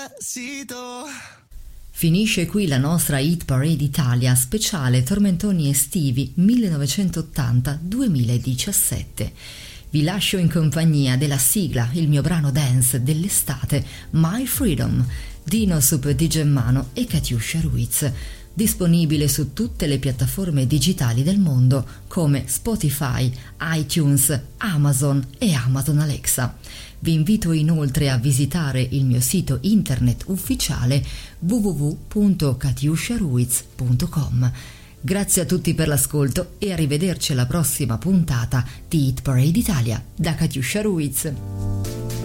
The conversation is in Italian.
Finisce qui la nostra Hit Parade Italia speciale tormentoni estivi 1980-2017. Vi lascio in compagnia della sigla, il mio brano dance dell'estate, My Freedom, Dino Super di Gemmano e Katiuscia Ruiz. Disponibile su tutte le piattaforme digitali del mondo come Spotify, iTunes, Amazon e Amazon Alexa. Vi invito inoltre a visitare il mio sito internet ufficiale www.katiusciaruiz.com. Grazie a tutti per l'ascolto e arrivederci alla prossima puntata di Hit Parade Italia da Katiuscia Ruiz.